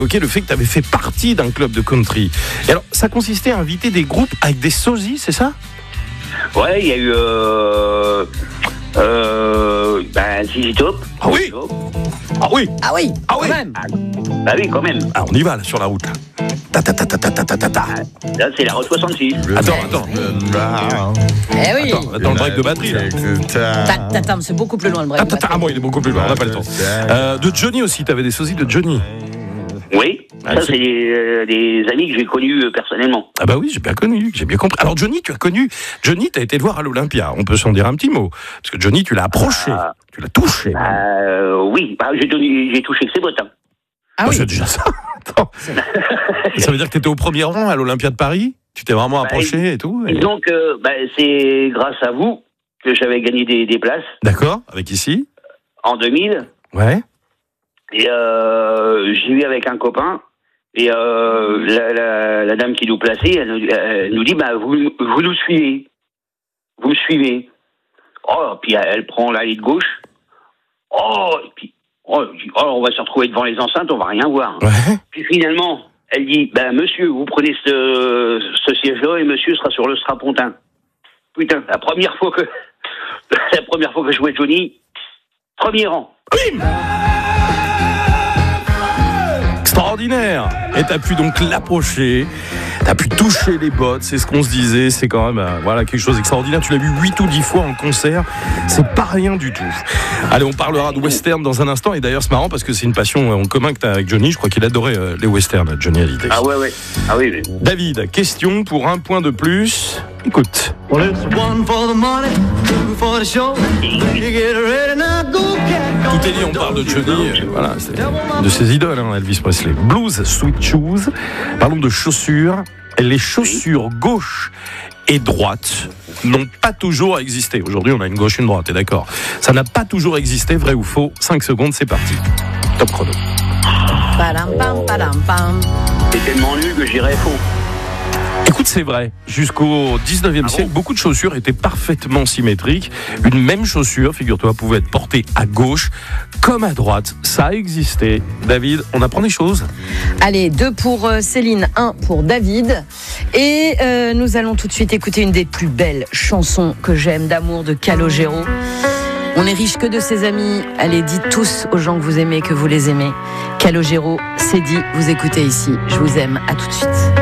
Ok, le fait que tu avais fait partie d'un club de country. Et alors, ça consistait à inviter des groupes avec des sosies, c'est ça? Ouais, il y a eu ZZ Top. Ah oui. Ah oui. Ah oui, Ah quand oui. même. Bah oui, quand même. Ah, on y va là sur la route. Là. Ta ta ta ta ta ta ta ta ta. Là, c'est la Route 66. Attends. Eh oui. Attends le break de batterie là. Attends, c'est beaucoup plus loin le break. Ah bon, il est beaucoup plus loin, on n'a pas le temps. De Johnny aussi, t'avais des sosies de Johnny. Oui, Ah, ça c'est des amis que j'ai connus personnellement. Ah bah oui, j'ai bien connu, j'ai bien compris. Alors Johnny, tu as connu. Johnny, t'as été le voir à l'Olympia. On peut s'en dire un petit mot. Parce que Johnny, tu l'as approché. Tu l'as touché. Oui, j'ai touché que ses bottes. Hein. Ah Bah, oui. c'est déjà ça. Attends. Ça veut dire que t'étais au premier rang à l'Olympia de Paris? Tu t'es vraiment approché et tout Donc, c'est grâce à vous que j'avais gagné des places D'accord, avec ici. en 2000. Ouais. Et j'y vais avec un copain. Et la dame qui nous plaçait, elle nous dit, vous nous suivez. Vous me suivez. Oh, puis elle prend l'allée de gauche. Oh, et puis, on va se retrouver devant les enceintes, on va rien voir. Ouais. Puis finalement, elle dit, monsieur, vous prenez ce siège-là et monsieur sera sur le strapontin. Putain, la première fois que je jouais Johnny, premier rang. Extraordinaire. Et t'as pu donc l'approcher, t'as pu toucher les bottes, c'est ce qu'on se disait, c'est quand même quelque chose d'extraordinaire. Tu l'as vu 8 ou 10 fois en concert, c'est pas rien du tout. Allez, on parlera de western dans un instant, et d'ailleurs c'est marrant parce que c'est une passion en commun que t'as avec Johnny, je crois qu'il adorait les westerns, Johnny Hallyday. Ah ouais. Ah oui. David, question pour un point de plus, écoute. Tout est dit, on parle de Johnny, c'est de ses idoles, Elvis Presley. Blues, Sweet Shoes. Parlons de chaussures. Les chaussures gauche et droite n'ont pas toujours existé. Aujourd'hui, on a une gauche et une droite, t'es d'accord? Ça n'a pas toujours existé, vrai ou faux? 5 secondes, c'est parti. Top chrono. Pam. C'est tellement nul que je dirais faux. Écoute, c'est vrai. Jusqu'au 19e siècle, beaucoup de chaussures étaient parfaitement symétriques. Une même chaussure, figure-toi, pouvait être portée à gauche comme à droite. Ça a existé. David, on apprend des choses. Allez, 2 pour Céline, 1 pour David. Et nous allons tout de suite écouter une des plus belles chansons que j'aime d'amour de Calogero. On est riche que de ses amis. Allez, dites tous aux gens que vous aimez, que vous les aimez. Calogero, c'est dit, vous écoutez ici. Je vous aime, à tout de suite.